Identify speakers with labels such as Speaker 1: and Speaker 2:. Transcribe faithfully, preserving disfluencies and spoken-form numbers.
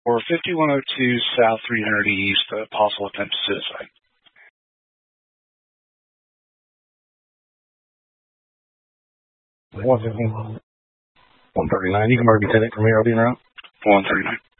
Speaker 1: for fifty-one oh two South three hundred East, a possible attempt to suicide.
Speaker 2: one thirty-nine. You can mark me ten for me. I'll be around.
Speaker 1: one thirty-nine.